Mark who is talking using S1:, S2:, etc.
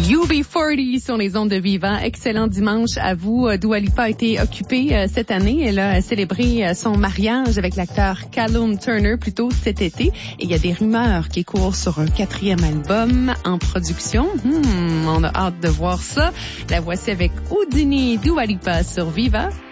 S1: UB40 sur les ondes de Vivant. Excellent dimanche à vous. Dua Lipa a été occupée cette année. Elle a célébré son mariage avec l'acteur Callum Turner plus tôt cet été. Et il y a des rumeurs qui courent sur un 4e album en production. On a hâte de voir ça. La voici avec Houdini, Dua Lipa sur Vivant.